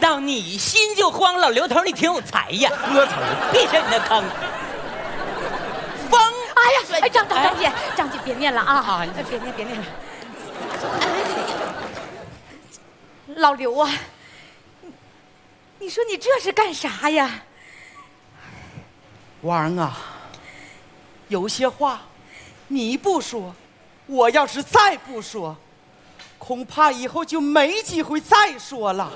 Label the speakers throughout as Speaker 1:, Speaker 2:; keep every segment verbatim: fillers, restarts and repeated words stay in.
Speaker 1: 到你心就慌，老刘头你挺有才呀，
Speaker 2: 歌词
Speaker 1: 闭上你那坑。风，
Speaker 3: 哎呀，哎，张张张姐，张姐别念了啊！
Speaker 1: 啊
Speaker 3: 别念别念了。老刘啊，你说你这是干啥呀？
Speaker 2: 王啊，有些话你不说，我要是再不说，恐怕以后就没机会再说了。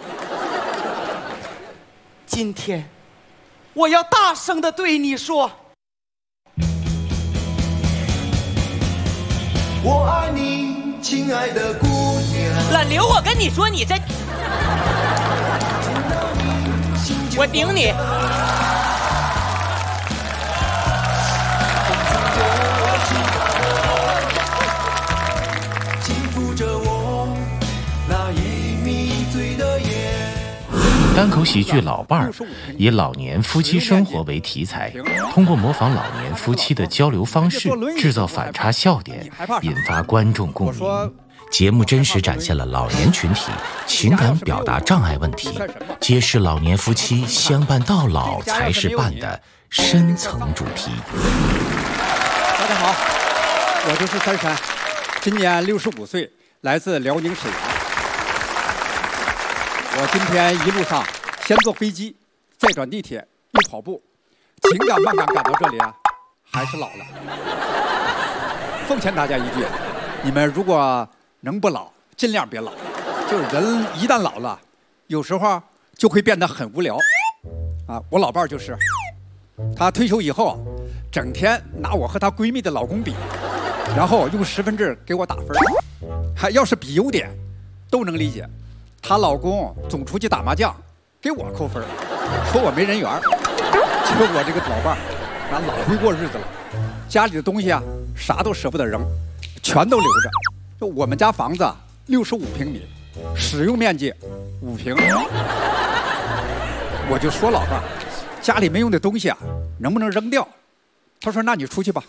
Speaker 2: 今天我要大声地对你说，
Speaker 4: 我爱你，亲爱的姑娘。
Speaker 1: 老刘，我跟你说，你这，我顶你。
Speaker 4: 轻抚着我那已迷醉的眼。
Speaker 5: 单口喜剧《老伴儿》以老年夫妻生活为题材，通过模仿老年夫妻的交流方式，制造反差笑点，引发观众共鸣。节目真实展现了老年群体情感表达障碍问题，揭示老年夫妻相伴到老才是伴的深层主题。
Speaker 6: 大家好，我就是三山，今年六十五岁，来自辽宁沈阳。我今天一路上先坐飞机，再转地铁，又跑步，情感慢感赶到这里啊，还是老了。奉劝大家一句，你们如果能不老，尽量别老。就是人一旦老了，有时候就会变得很无聊。啊，我老伴儿就是，她退休以后，整天拿我和她闺蜜的老公比，然后用十分制给我打分。还要是比优点，都能理解。她老公总出去打麻将，给我扣分，说我没人缘。就我这个老伴儿，那老会过日子了，家里的东西啊，啥都舍不得扔，全都留着。就我们家房子六十五平米，使用面积五平。我就说老伴儿，家里没用的东西啊，能不能扔掉？他说那你出去吧。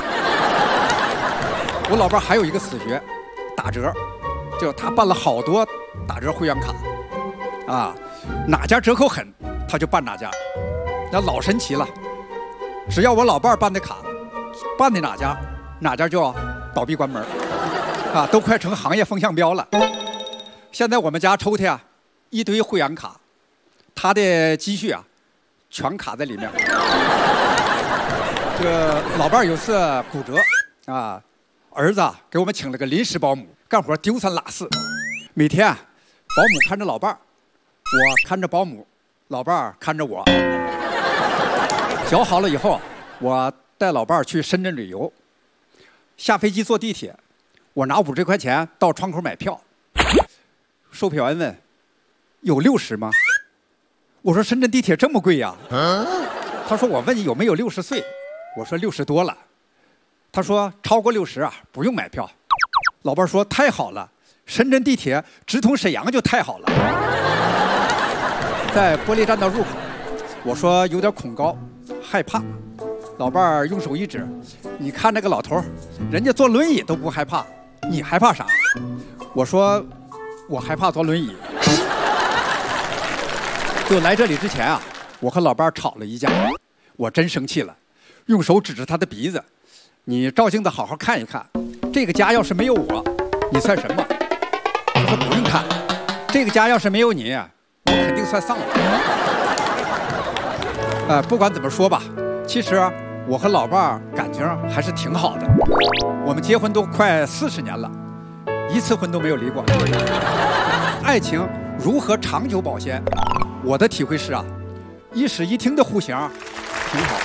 Speaker 6: 我老伴儿还有一个死穴，打折，就他办了好多打折会员卡，啊，哪家折扣狠，他就办哪家，那老神奇了。只要我老伴儿办的卡，办的哪家，哪家就要倒闭关门，啊，都快成行业风向标了。现在我们家抽屉啊，一堆会员卡，他的积蓄啊，全卡在里面。这个老伴儿有次骨折啊，儿子给我们请了个临时保姆，干活丢三落四，每天保姆看着老伴儿，我看着保姆，老伴儿看着我。脚好了以后，我带老伴儿去深圳旅游，下飞机坐地铁，我拿五十块钱到窗口买票，售票员问有六十吗？我说深圳地铁这么贵呀？他说我问你有没有六十岁，我说六十多了。他说超过六十啊不用买票。老伴说太好了，深圳地铁直通沈阳就太好了。在玻璃栈道入口，我说有点恐高害怕，老伴儿用手一指，你看那个老头，人家坐轮椅都不害怕，你害怕啥？我说我害怕坐轮椅。就来这里之前啊，我和老伴儿吵了一架，我真生气了，用手指着他的鼻子，你照镜子好好看一看，这个家要是没有我，你算什么？他说不用看，这个家要是没有你，我肯定算丧了。呃，不管怎么说吧，其实我和老伴儿感情还是挺好的，我们结婚都快四十年了，一次婚都没有离过。爱情如何长久保鲜？我的体会是啊，一室一厅的户型挺好。